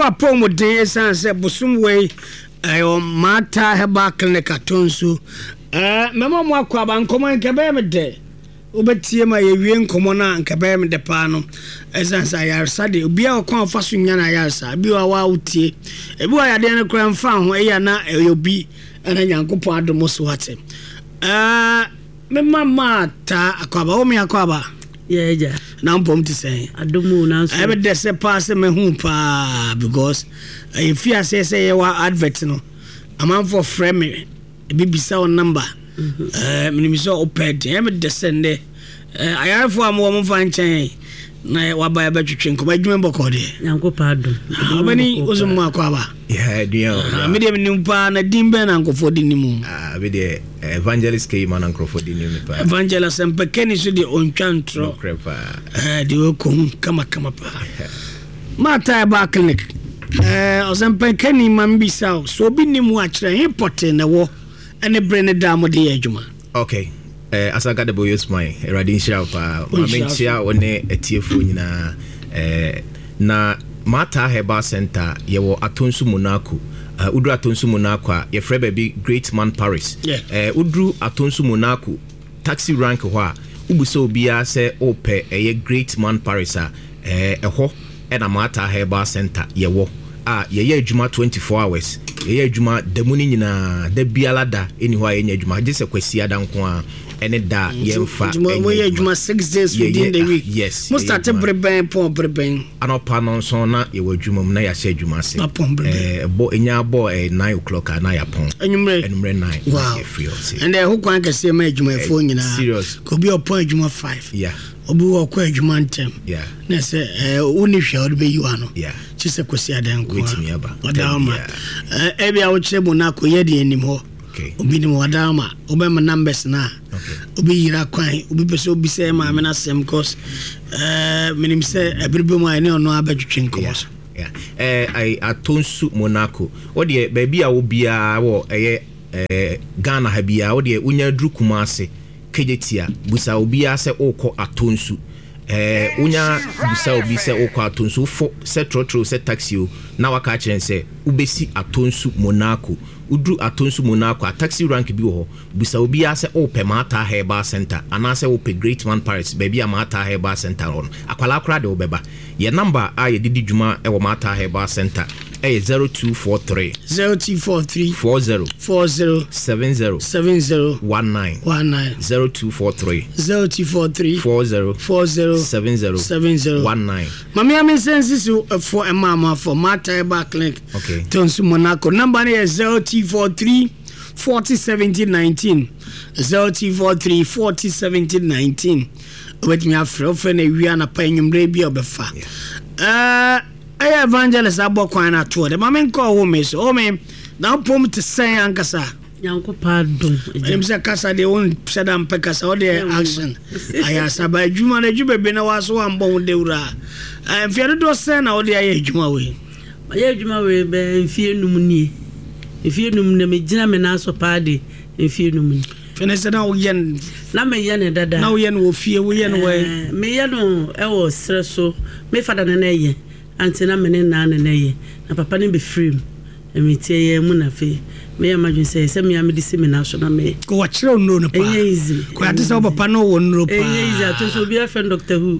wa pomo de sanse busum we ayo mata heba clinic atonsu mema mo akwa ba nkomo nkebe me de obetie ma ye wie nkomo na nkebe me de pa no esansa yarsa de obi a okwa faso nya na yarsa bi wa utie ebi wa yade ne kra mfa ho eya na obi ana nyankopon adomo so hate mema mata akwa ba o me akwa ba yeah na mpom ti say adomu na so ebe de se pass me hu pa because if you say you are advert no am for frame bibisa on number minimiso oped ebe de sende ayarfo am wo mfa nchen na wa ba ebe twetwe nko ba dwuma boko de nyankopa adom abani ozumu akwa ba yeah dio me de nimpa na dimbe na nkofo di nimu we de evangelist ke man nkofo di nimu pa evangelist empekeni so de ontwantro de okum kama pa mata ba clinic osampekeni mambisa so bi nimu a kire important na wo ene brene da mo de adwuma okay asaka de boyos my radin shop mamentia one etiefo nyina na Mata Heba Center yewo Atonsu Monaco udru Atonsu Monaco ye freba bi Great Man Paris udru Atonsu Monaco taxi rank ho a ubuso bia se ope ye Great Man Paris eho na Mata Heba Center yewo ye adwuma 24 hours ye adwuma demuni nyina da bialada eni ho ye adwuma je se kwasi adanko a ene da yemfa we adwuma 6 days within the week yes most start breben anopa no so na ye adwuma na ya se adwuma se bo enya bo 9 o'clock na ya pon enumre 9 wow and who kwan ka se ma adwuma fo nyina ko bi opon adwuma 5 yeah obi wo kwa adwuma ntem yeah na se uni hwa odo be yiwa no yeah chise kwasi adanko wetimi aba odama ebi a wo kire mu na ko ye de enim ho okay obi ni wadama obi ma numbers na okay obi yira kwan obi pese obi se ma me na sem cause minim se ebribe mu ane ono abetwetwe nkomo yeah I Atonsu Monaco odi ba bia wo bia wo Ghana ha bia odi unya dru Kumase kejetia busa obi ase okọ Atonsu unya busa obi se okọ Atonsu fo se trotro se taxi o na waka kire se ubesi Atonsu Monaco udru Atonsu Monaco a taxi rank bi ho busa obi ase ope Mata Heba Center anase ope Great Man Paris baby a Mata Heba Center on akwala akra de obeba ye number a ye didi dwuma e wo Mata Heba Center 0243 40 70 19 0243 40 70 19 mami am sense for a mama for Mata Heba Clinic okay Atonsu Monaco number is 0243 40 70 19 0243 40 70 19 wait me afro for na wi ana pa enwumre bi obefa evangelist abokwan na to de mama nko wo me so o me na pom te sen ankasa nyankopa dum emse kasa de won sedam pe kasa o de action aya saba adwuma na djube be na waso ambon de wura mfiere do sen na o de aya adwuma we be mfie num nie mfie num na me gina me na so paade mfie num nie fenese na wo yen na me yen dada na wo yen wo fie wo yen we me yen no e wo sreso me fada na ye antina me na ye na papa ne be free me tie ye mu na fe me ya madwen se me ya me disi me na so na me ko wa kire onno no pa easy ko ati se papa no wo nro pa easy ato bi friend Dr. Who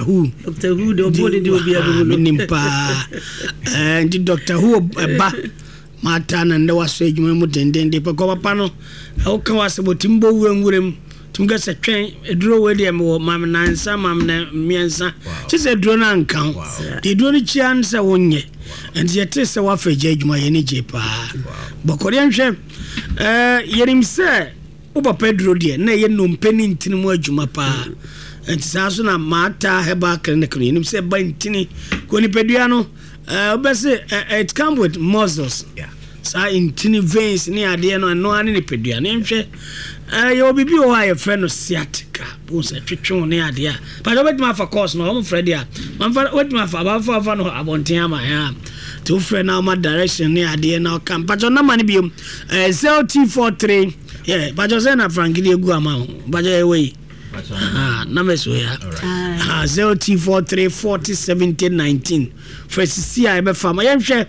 de obodi de obi adu no nimpa ndi Dr. Who ba mata na nda waso edwuma mu dendende pa ko papa no o kan wasebo timbo wurenwurem tunga se twen eduro we de me wo mam nansa mam na miensa chise eduro na nkan de eduro ni chian se wonye and yet se wa feje edwuma ye ni je pa bokori anhwe yerim se o papa eduro de na ye no mpeni ntini mu adwuma pa entisaso na Mata Heba Clinic ni nim se ba ntini ko ni pedua no obese it come with muscles sa intini veins ni ade no ani ni pedua ni nhwe yo bibi o ha ye friend no sciatica bo se twetwe ni ade a but obet ma for course no o friend dia man fa wet ma fa ba no abonten ama ya to friend na ma direction ni ade na kan but na mani bi 0T43 yeah but just na frankly egu ama but we numbers so ya 0T43407019 first see I be farm yemhwe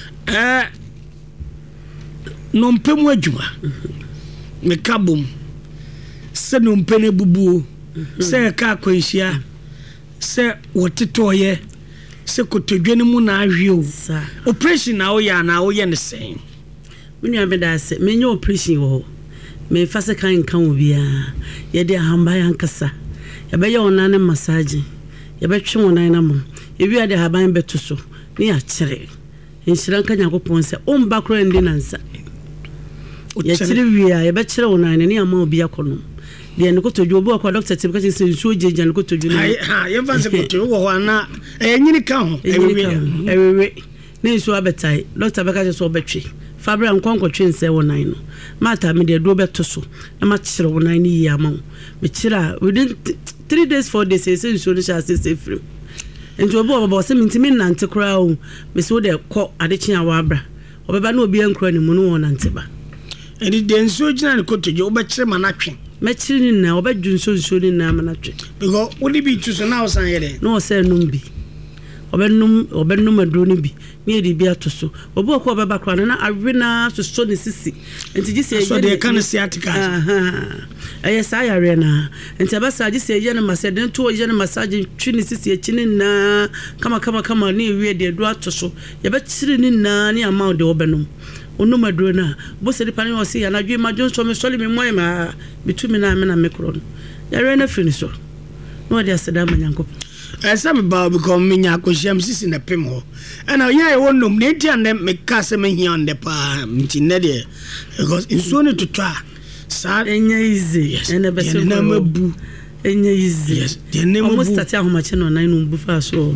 no mpemu adwuma me kabom se no mpene bubuo se ka akwanhia se wotetoye se kotodwane mu na ahwe o operation na wo ya ne sen menu abeda se menyo operation wo me fase kan obia ye de hamba yankasa ye be ye onane massage ye be twe onan na mo ye wi ade haban beto so ni a kire enhira kan yakopon se o mba kro ndi nansa ye kire wi a ye be kire onan ni ama obi akono de ne kotodwo obo akwa doctor tip ka se nsuo jeje ne kotodwo ha ye fa se kotodwo wo ana enyini ka ho ewe ne nsuo abetai doctor beka se obetwe Fabra nkonko twense wonan no mata me de do beto so na ma kire wonan ni yi ama me kire within 3 days 4 days say nsuo no sha say free enti obo baba se mintimi nante kra o me so de kɔ adechi awa abra obeba na obi ankra ni mu no won nante ba enti de nsuo gina ne kotodwo oba kire manatwe me kire ni na obadwu nsuo ni na manatwe because wodi bi tu so na wo san yede no say numbi obenum aduro ni bi ni edi bi atoso obo akwa baba kra na awena so ne sisi enti gi se so de kan sciatica sa yare na enti abasa gi se ye na masede to ye na massage twi ne sisi echi ni na kama ni wi de do atoso ye be kire ni na ni ama de obenum onum aduro na bo se di pani o se ya na dwe ma jonso me soli me moy ma bitumi na me na mekro no yare na fini so no de aseda manyanko some bow because minya kosham sisi na pem ho ana ye wonum ne dia ne meka se me hia on the pa mtine de because inso ne tutwa sa enya easy ene be se na mabu enya easy yes de ne mabu almost start ahoma che no nan no bu fa so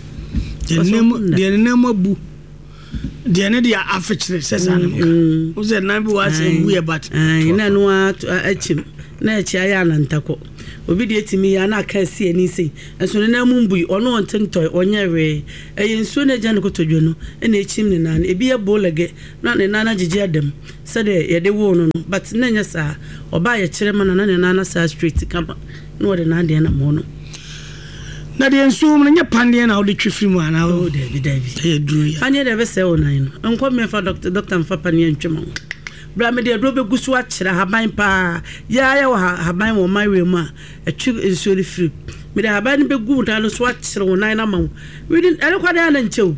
de ne mabu de ne dia afechre se sa ne mo ze na bi wa se bu ye bat ina no achim na echi aya na ntako obi de etimi ya na aka sie ni sei enso ne na mumbui ono ontentoy onyewe eyensuo na gya ne kotodwo no na echim ne nan ebi ye bolege na ne nana gigi adam sade ye de wo no but na nya sa oba ye kire mana na ne nana sa street kama no de na de na mo no na de ensuo mo nya pande na odi twifiri mu ana o de bi e duru ya pande de be se onan no enko me fa doctor mfa pande ntwemo bra me de do be gusu a kire haban pa ya haban wo mawe mu a etwi ensuo free me de haban be gu ta no so a kire wonan na ma within ele kwa da na nchew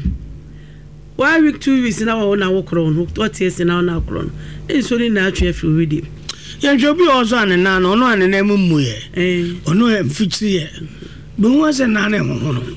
1 week 2 weeks na wo na wo kro no what is na na kro no ensuo ni na atwe free with ya jobi ozo ane na no no ane na mu ye ono mfikiri ye be won se na na ho no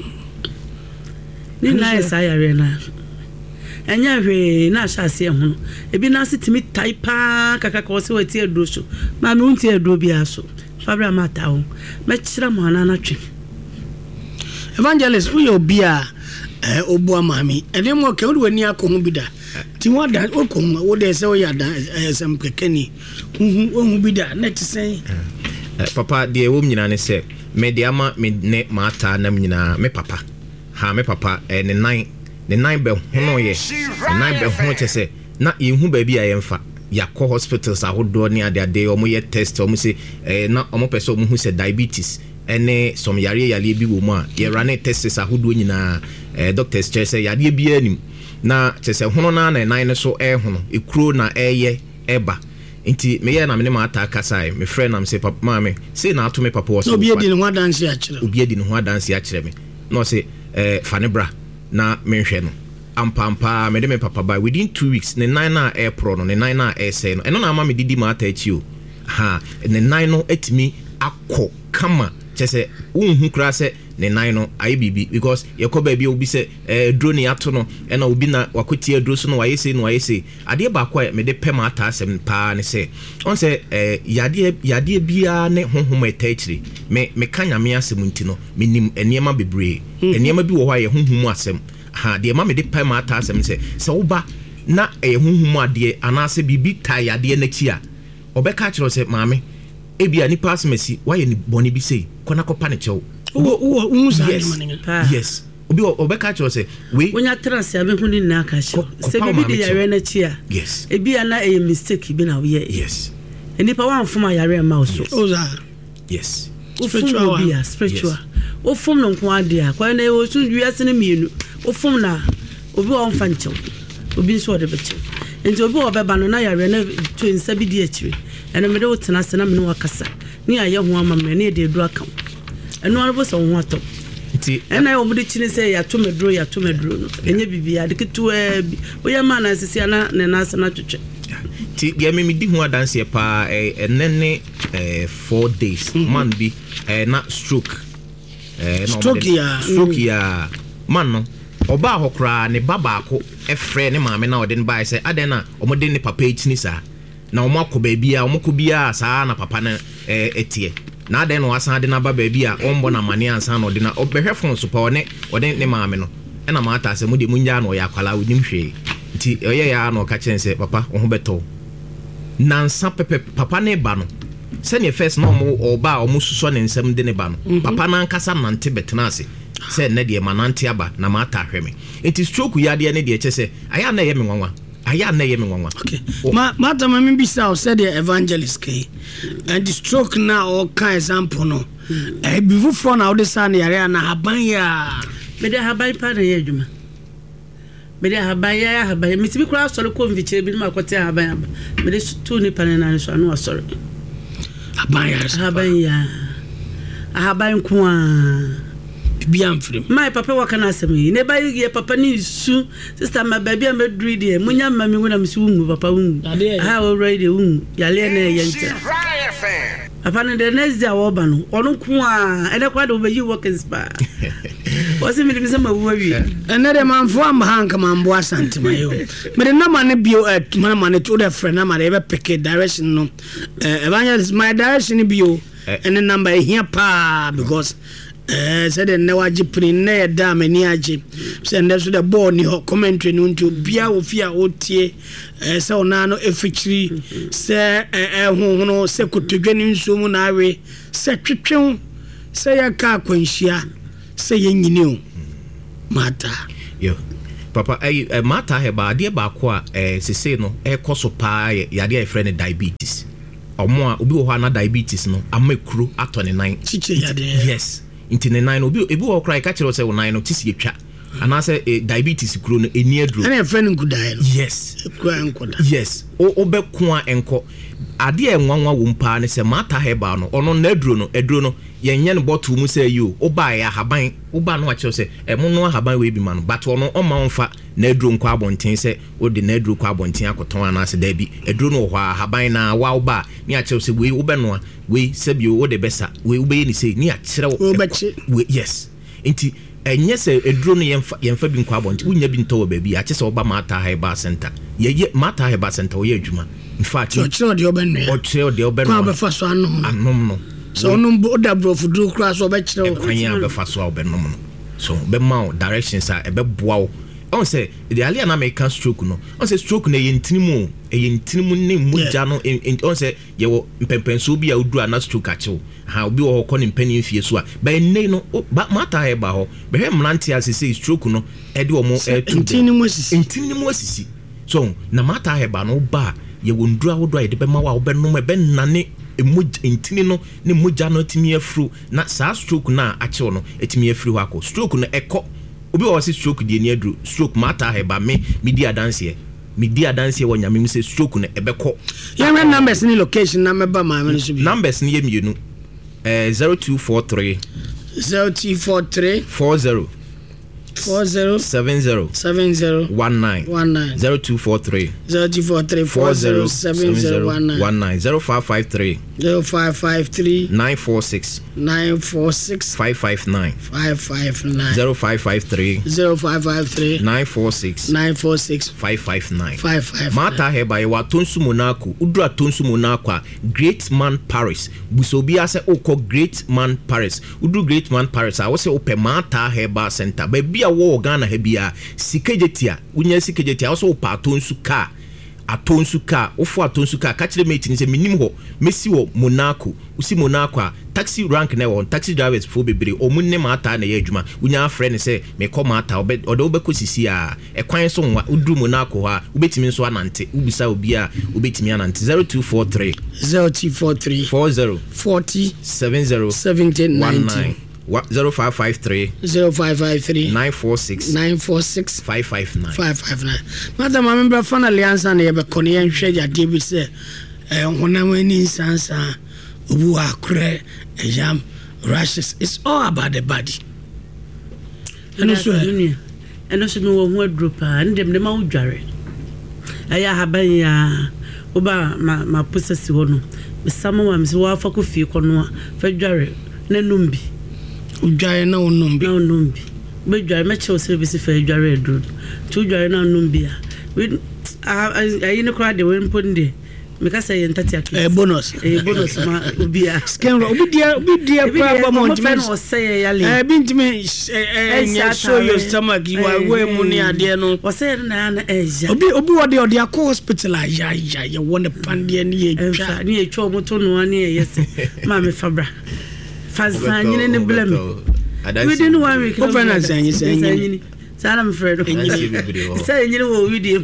ni na esa yare na enya hwe na ahase ho ebi na sitimi taipa kaka ko se wati aduro so ma me unti aduro bia so fabra mata ho me kira mo na na twe evangelist we obia obu amami ene mo ke wo ni akohu bida ti wada okohu wo de se wo ya da sem kekeni hu bida na ti sen papa de wo nyina ne se me de ama me ne mata na nyina me papa ha me papa ne nine be hono ye nine be hono chese na yehu ba bi ayemfa yakọ hospitals ahodo ne ade omo ye test omo se na omo pese omo hu se diabetes ene some yare bi wo mu a ye run tests ahodo nyina doctors chese yare bi anim na chese hono na nine so hono ekuro na eba nti me ye na me ma ata kasai me friend am say papa mama say na ato me papa wo so obi edi ne ho adanse a kire obi edi ne ho adanse a kire me no say fanebra na menhwe no ampampa me de me papa by within 2 weeks ne 9 na air pro no ne 9 na air say no eno na ama me didi ma ata achi o ha ne 9 no etimi akọ kama chese unhu kra se ne 9 no ayi bibi because yakoba bi obi se drone ato no ena obi na wakoti adro so no wayese ade ba kwa me de pem ata asem pa ne se on se yade bia ne honhom etachiri me kanya me asem nti no menim eniema bebre eniema bi wo hwa ye honhom asem ha de ma me de pem ata asem se woba na honhom ade anase bibi ta yade na kia obeka kiro se maame ebia ni pass mesi waye ni boni bi sei kona kopa ne chew yes obi obeka kiro se we wonya trans ya be huni na aka sho se bibi de yare na chia yes ebia na mistake bi na wo ye yes enipa wan fuma yare ma so oza yes spiritual ofum no nko ade a kwa na o sun wiase ne mienu ofum na obi o mfa nchew obi nso de bechew enti obi o beba no na yare na to nsa bi di akire eno me de wo tena se na me no wakasa ni aye ho ama me na de duru aka eno aro bo so ho ato ti ena o mudi chine se ya to medro no enye bibia de ketu o ya ma na sisi na ne na asa na twetwe ti ya me di ho adanse pa enene 4 days man bi na stroke ya man no oba hokra ne baba ko efre ne maame na ode ne bai se aden na omode ne papa etini sa na omako ba bia omako bia sa na papa na etie na aden no asan de na baba bia ombo na mane ansan na ode na obehwefon so pa ode ne maame no na mata se mude munya na oya kwala onim hwe nti oye ya na oka chense papa wo ho beto nansa pepe papa ne ba no se ne first no mo oba o mususo ne nsam de ne ba no papa na nkasa nante betena ase se ne de manante aba na mata hweme enti stroke ya de ne de chese aya na ye me nwanwa okay mata mami bisa o said the evangelist k and the stroke na o kan example no before na o de san yare na haban ya me de haban pa na ye adwuma me de haban ya haban me tibi kura sori ko mviche bi ma kwete haban me de tu ni pa na so anu asori haban kwa biam frem my papa wakana asemi ne ba ye papa ni su sister ma baby am dri de munya mami wona msi wungu papa wungu ha already wungu yale na ye ntia papa ne de next day wo ba no onu kwa ene kwa de obeyi working spa wasi mi de sama wuwi ene de manfo am hanka mambo asante mayo me de na mane bio mane to the friend na mane be pick direction no evangelist my direction bio ene number here pa because said the newaji prin na da mani age say na so the ball ni ho commentary no nti obia ofia otie say ona no efichiri say hohono say kotodwani nsomu na awe say twetwen say yaka akwanhia say yenyini o mata yo papa mata he ba de ba ko sese no koso pa ya de friend diabetes omo a obi wo ha na diabetes no amakuro atone nan chiche ya de yes into the 9 obi wo cry catch you say 9 tisi etwa ana say diabetes kuro no eni aduro ana friend nkudai no yes kura nkoda yes obekua enko ade enwanwa wo mpa ne say mata heba no ono na aduro no yenye no bottle mu say you oba ya haban oba no ache say mo no haban we bi ma no but ono oma onfa na aduro nko abonten say odi na aduro ko abonten akoton ana say da bi aduro no ho haban na wa oba ni ache say we obeno we sebio wo de besa we obeye ni say ni ache we yes enti enye se aduro no yemfa bi nko abonten unya bi nto ba bi ache say oba mata heba center ye mata heba center wo ye adwuma in fact ochiro de obenno kwa be fa so anom no so onum oda brofu dru kra so be kire o kwanya be fa so obennom no so be ma directions a be boa o on say the alien American stroke no on say stroke na yentinimu ne muja no on say ye wo mpempenso bi a odu ana stroke ache ha obi wo ko ne mpani mfie so a ba nei no mata he ba ho be hwe mlantia say stroke no e de omo intinimu asisi so na mata he ba no ba ye wondru awodo a de be ma wa obennom e be nane intini no ne muja no timi afru na sa stroke na ache no etimi afru hako stroke no eko obi o se stroke de ni adru stroke mata he ba me di adanse wo nyame se stroke no ebeko ya me numbers ni location na me ba ma me so bi numbers ni ye mienu 0243 40 70 19 0243 40 70 19 0553 946 559 0553 946 559 mata heba ye watonsu monako udura tonsu monako Great Man Paris busobi ase okọ Great Man Paris udu Great Man Paris a wo se ope mata heba center ba bia wo Ghana ha bia sikejetia unya sikejetia wo so patonsu ka atonsu car ofo atonsu car ka kire mate ni se minim ho mesi wo Monaco usi Monaco a taxi rank na wo taxi drivers fo bebre omunne mata na ye adwuma unya afre ne se me ko mata odo obeko sisi a ekwan so nwa udru Monaco ha ubetimi nso anante ubisa obi a ubetimi anante 0243 40 70 79 0553 946 559. Madam, I remember finally answer na be konia nhwe ya David say honam ani sansa obu akure exam rashes. It's all about the body. And also me wo adro pa ndem de ma udware aya haban ya oba ma process ho no mesamo wa mse wa fa ko fie kono fa dware na numbi udware na onumbi be dware me che service fa dware adro to dware na onumbi ayi ne kra de we mponde meka say entati akisi bonus ma ubia scan obi dia kwa ba montment no say yale bintime show your stomach you are way money ade no o say na eja obi wode akọ hospital ya won pande ne ye twa moto no ne yese ma me fabra fazanyine ne blame we didn't want we can finance anyini Sana mfredo say nyine wo video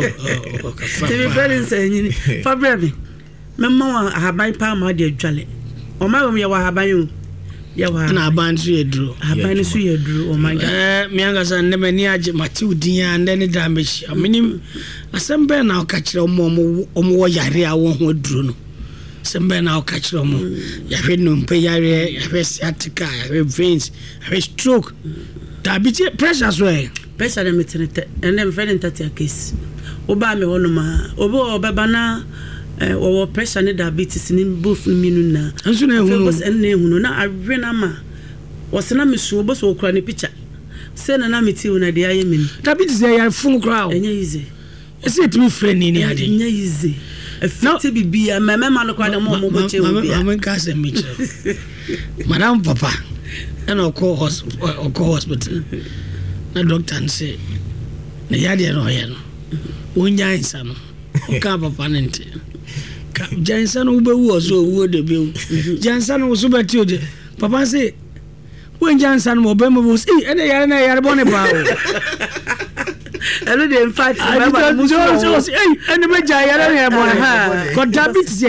TV friends say nyine fabra me memma haban pa ma de adwale o ma wo me wa haban yo na haban so yedru oh my god me anga san ne mani age mati udin ande ne damage minim asembe na o ka kire omo wo yare a wo ho aduru no sembe na o ka kire omo yare no mpe yare sciatica yare veins yare stroke diabetes pressure so pressure dem tenete and dem friend entati case oba me hono ma oba bana o pressure ne diabetes ni both minu na anso na ehunu na ehunu na awe na ma wosena mesu obo so okura ne picture se na meti una de aye mini diabetes ya fun kra o enye easy ese timi friend ni ade enye easy efiti bibia mama no kwa na mo che obi mama ka se mi che madam papa and oko hospital na doctor say na yade no ye no wonya insa no ka papa nente ka jansa no be wo so wo de be jansa no so be ti o de papa say wonya insa no be mo say ene yare na yare bone ba o elo de in fact ene be ja yare na bone ha ko diabetes